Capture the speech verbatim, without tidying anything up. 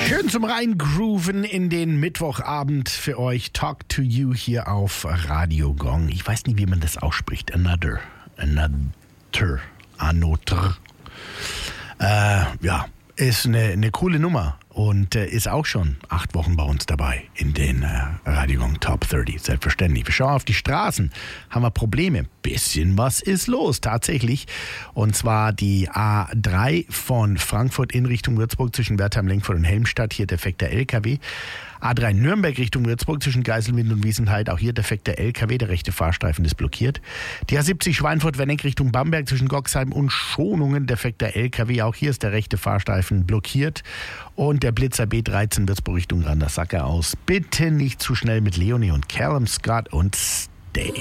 Schön zum Reingrooven in den Mittwochabend für euch. Talk to You hier auf Radio Gong. Ich weiß nicht, wie man das ausspricht. Another. Another. Another. Äh, ja, ist eine, eine coole Nummer. Und äh, ist auch schon acht Wochen bei uns dabei in den äh, Radio Gong Top dreißig. Selbstverständlich. Wir schauen auf die Straßen, haben wir Probleme. Bisschen was ist los, tatsächlich. Und zwar die A drei von Frankfurt in Richtung Würzburg zwischen Wertheim-Lenkfurt und Helmstadt. Hier defekter L K W. A drei Nürnberg Richtung Würzburg zwischen Geiselwind und Wiesenheid. Auch hier defekter L K W. Der rechte Fahrstreifen ist blockiert. Die A siebzig Schweinfurt-Wenneck Richtung Bamberg zwischen Goxheim und Schonungen. Defekter L K W. Auch hier ist der rechte Fahrstreifen blockiert. Und der Blitzer B dreizehn Würzburg Richtung Randersacker aus. Bitte nicht zu schnell mit Leonie und Callum Scott und Stay.